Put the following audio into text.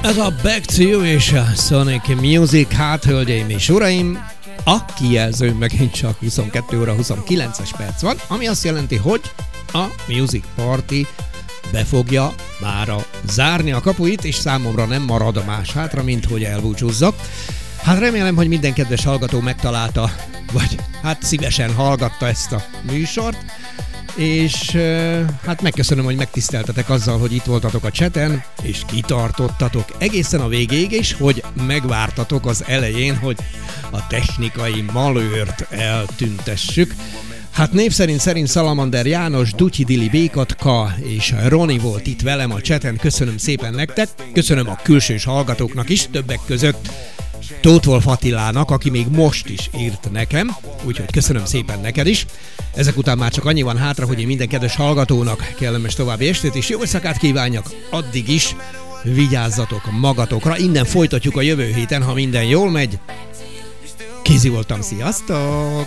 Ez a Back to You és a Sonic Music, hát hölgyeim és uraim, a kijelző megint csak 22 óra 29-es perc van, ami azt jelenti, hogy a Music Party be fogja mára zárni a kapuit, és számomra nem marad más hátra, mint hogy elbúcsúzzak. Hát remélem, hogy minden kedves hallgató megtalálta, vagy hát szívesen hallgatta ezt a műsort, és hát megköszönöm, hogy megtiszteltetek azzal, hogy itt voltatok a chaten, és kitartottatok egészen a végéig, és hogy megvártatok az elején, hogy a technikai malőrt eltüntessük. Hát név szerint Salamander János, Dutyi Dili Békatka és Roni volt itt velem a chaten, köszönöm szépen nektek, köszönöm a külsős hallgatóknak is, többek között Tóth Wolf Attilának, aki még most is írt nekem, úgyhogy köszönöm szépen neked is. Ezek után már csak annyi van hátra, hogy én minden kedves hallgatónak kellemes további estét és jó éjszakát kívánjak, addig is vigyázzatok magatokra, innen folytatjuk a jövő héten, ha minden jól megy. Kézi voltam, sziasztok!